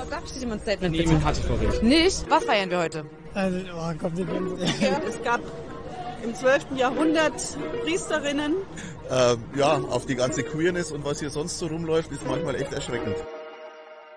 verabschiede mal ein Statement bitte. Nehmen hatte ich noch nicht. Nicht? Was feiern wir heute? Also, oh Gott, die Gänse. Es gab im 12. Jahrhundert Priesterinnen. Ja, auf die ganze Queerness und was hier sonst so rumläuft, ist manchmal echt erschreckend.